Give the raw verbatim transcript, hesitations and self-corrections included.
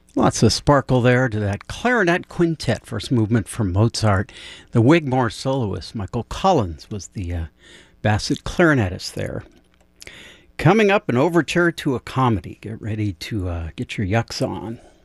Lots of sparkle there to that clarinet quintet, first movement from Mozart. The Wigmore soloist, Michael Collins, was the uh, Bassett clarinetist there. Coming up, an overture to a comedy. Get ready to uh, get your yucks on.